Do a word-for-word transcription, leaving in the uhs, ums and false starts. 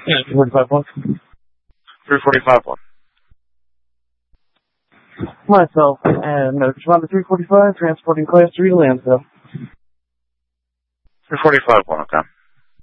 Yeah, three forty-five one. three forty-five one. Myself, and uh, respond to three forty-five, transporting class three to landfill. three forty-five one, okay.